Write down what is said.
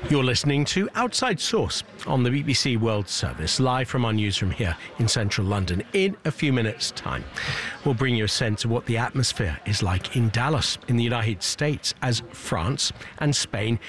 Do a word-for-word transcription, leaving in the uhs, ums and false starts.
You're listening to Outside Source on the B B C World Service, live from our newsroom here in central London. In a few minutes' time, we'll bring you a sense of what the atmosphere is like in Dallas, in the United States, as France and Spain